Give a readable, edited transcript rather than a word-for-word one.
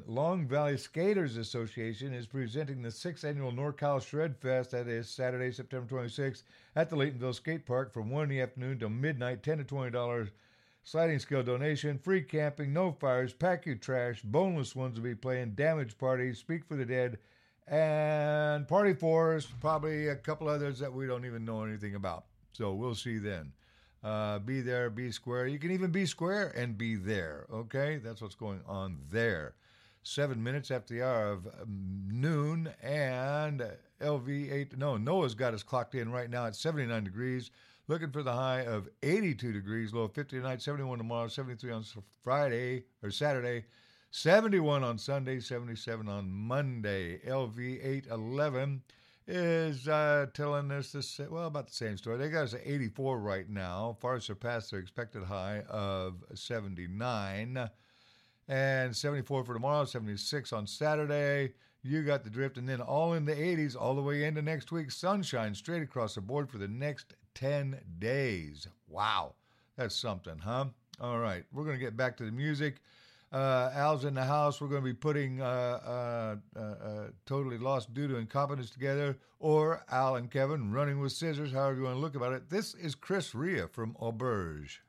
Long Valley Skaters Association is presenting the 6th annual NorCal Shred Fest. That is Saturday, September 26th at the Laytonville Skate Park from 1 in the afternoon till midnight, $10 to $20. Sliding scale donation, free camping, no fires, pack your trash, boneless ones will be playing, damage parties, speak for the dead, and Party Force, probably a couple others that we don't even know anything about. So we'll see then. Be there, be square. You can even be square and be there, okay? That's what's going on there. 7 minutes after the hour of noon, and NOAA's got us clocked in right now at 79 degrees. Looking for the high of 82 degrees, low of 50 tonight, 71 tomorrow, 73 on Friday or Saturday, 71 on Sunday, 77 on Monday. LV811 is telling us this, about the same story. They got us at 84 right now, far surpassed their expected high of 79. And 74 for tomorrow, 76 on Saturday. You got the drift. And then all in the 80s all the way into next week. Sunshine straight across the board for the next 10 days. Wow. That's something, huh? All right. We're going to get back to the music. Al's in the house. We're going to be putting Totally Lost Due to Incompetence together, or Al and Kevin running with scissors, however you want to look about it. This is Chris Rea from Auberge.